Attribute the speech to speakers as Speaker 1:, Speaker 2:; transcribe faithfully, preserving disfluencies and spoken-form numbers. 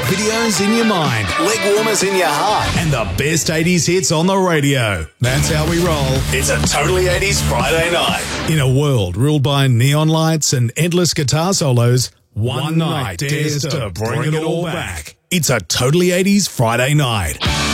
Speaker 1: Videos in your mind, leg warmers in your heart, and the best eighties hits on the radio. That's how we roll. It's a Totally eighties Friday night. In a world ruled by neon lights and endless guitar solos, one night dares to bring it all back. It's a Totally eighties Friday night.